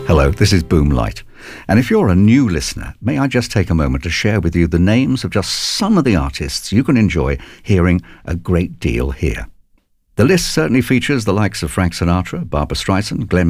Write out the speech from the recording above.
Hello, this is Boomlight. And if you're a new listener, may I just take a moment to share with you the names of just some of the artists you can enjoy hearing a great deal here. The list certainly features the likes of Frank Sinatra, Barbra Streisand, Glenn